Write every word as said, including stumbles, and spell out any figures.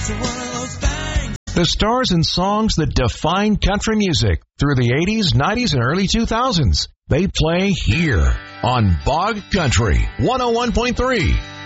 It's one of those things. The stars and songs that define country music through the eighties, nineties, and early two thousands. They play here on Bog Country one oh one point three.